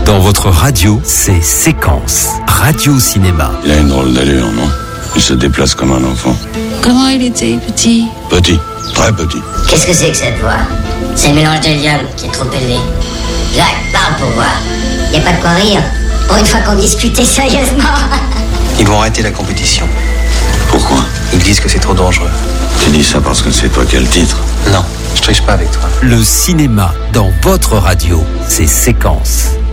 Dans votre radio, c'est Séquence. Radio-cinéma. Il a une drôle d'allure, non? Il se déplace comme un enfant. Comment il était, petit? Petit, très petit. Qu'est-ce que c'est que cette voix? C'est le mélange de l'ium qui est trop élevé. Jacques, parle pour voir. Y a pas de quoi rire. Pour une fois qu'on discutait sérieusement. Ils vont arrêter la compétition. Pourquoi? Ils disent que c'est trop dangereux. Tu dis ça parce que c'est toi qui as le titre? Non, je triche pas avec toi. Le cinéma dans votre radio, c'est Séquence.